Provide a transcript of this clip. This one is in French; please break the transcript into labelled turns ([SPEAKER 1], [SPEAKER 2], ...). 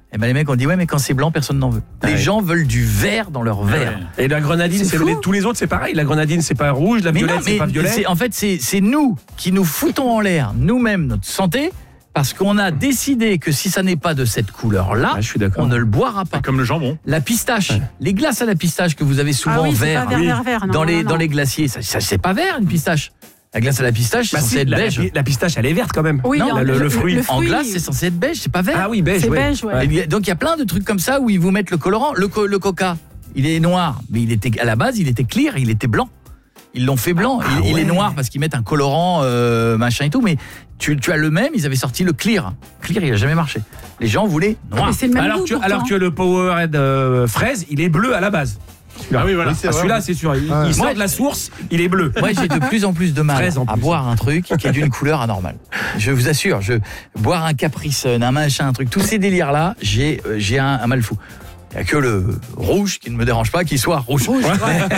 [SPEAKER 1] Et ben les mecs ont dit ouais mais quand c'est blanc personne n'en veut. Les gens veulent du vert dans leur verre.
[SPEAKER 2] Et la grenadine, tous les autres c'est pareil. La grenadine c'est pas rouge, la violette c'est pas violet.
[SPEAKER 1] En fait c'est nous qui nous foutons en l'air nous-mêmes notre santé. Parce qu'on a décidé que si ça n'est pas de cette couleur-là, on ne le boira pas.
[SPEAKER 3] C'est comme le jambon.
[SPEAKER 1] La pistache, les glaces à la pistache que vous avez souvent vert, dans les glaciers, ça c'est pas vert une pistache. La glace à la pistache, c'est censé être beige.
[SPEAKER 2] La pistache, elle est verte quand même.
[SPEAKER 4] Oui,
[SPEAKER 1] non,
[SPEAKER 2] le fruit.
[SPEAKER 1] En glace, c'est censé être beige, c'est pas vert.
[SPEAKER 2] Ah oui, beige.
[SPEAKER 4] C'est beige, ouais.
[SPEAKER 1] Donc il y a plein de trucs comme ça où ils vous mettent le colorant. Le coca, il est noir, mais à la base, il était clear, il était blanc. Ils l'ont fait blanc. Il est noir parce qu'ils mettent un colorant, machin et tout. Mais tu as le même, ils avaient sorti le clear. Clear, il n'a jamais marché. Les gens voulaient noir.
[SPEAKER 4] Mais c'est le même
[SPEAKER 2] alors que tu as le Powerade fraise, il est bleu à la base.
[SPEAKER 3] Ah oui, voilà.
[SPEAKER 2] Celui-là, c'est sûr. Il sort de la source, il est bleu.
[SPEAKER 1] Moi, j'ai de plus en plus de mal à boire un truc qui est d'une couleur anormale. Je vous assure, boire un Capri Sun, un machin, un truc, tous ces délires-là, j'ai un mal fou. Il n'y a que le rouge qui ne me dérange pas, qu'il soit rouge.